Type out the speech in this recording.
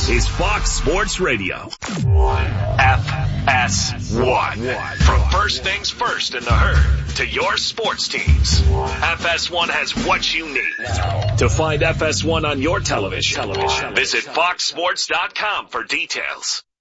This is Fox Sports Radio. FS1. From first things first in the herd to your sports teams. FS1 has what you need. To find FS1 on your television, visit foxsports.com for details.